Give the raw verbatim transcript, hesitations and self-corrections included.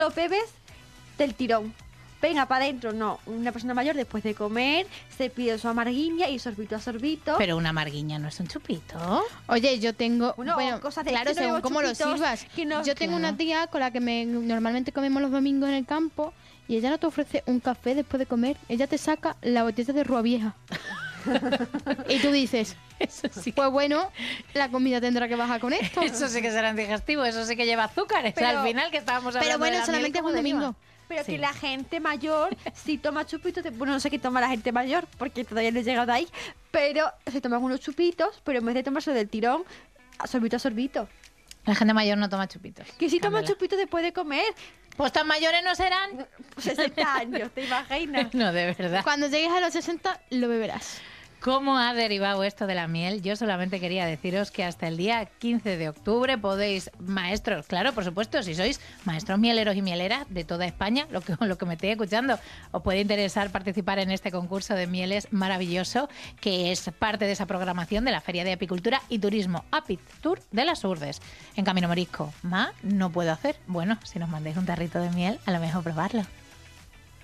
lo bebes del tirón. Venga, para adentro, no. Una persona mayor después de comer se pide su amarguiña y sorbito a sorbito. Pero una amarguiña no es un chupito. Oye, yo tengo... Bueno, Bueno, cosas de- claro, es que no según bebo cómo lo chupitos, sirvas. que no- yo tengo Claro. una tía con la que me normalmente comemos los domingos en el campo y ella no te ofrece un café después de comer. Ella te saca la botella de rúa vieja. Y tú dices, Eso sí que, pues bueno, la comida tendrá que bajar con esto. eso sí que será indigestivo, eso sí que lleva azúcares. Pero- Al final que estábamos hablando Pero de bueno, la solamente miel es un como deriva. domingo. Pero Sí. que la gente mayor, si toma chupitos, de- bueno, no sé qué toma la gente mayor, porque todavía no he llegado ahí, pero se toman unos chupitos, pero en vez de tomarse del tirón, a sorbito a sorbito. La gente mayor no toma chupitos. Que si toma Candela. chupitos después de comer, Pues tan mayores no serán. sesenta años, ¿te imaginas? No, de verdad. Cuando llegues a los sesenta, lo beberás. ¿Cómo ha derivado esto de la miel? Yo solamente quería deciros que hasta el día quince de octubre podéis, maestros, claro, por supuesto, si sois maestros mieleros y mieleras de toda España, lo que, lo que me estéis escuchando, os puede interesar participar en este concurso de mieles maravilloso, que es parte de esa programación de la Feria de Apicultura y Turismo Apit Tour de las Urdes, en Camino Morisco. Más no puedo hacer. Bueno, si nos mandáis un tarrito de miel, a lo mejor probarlo.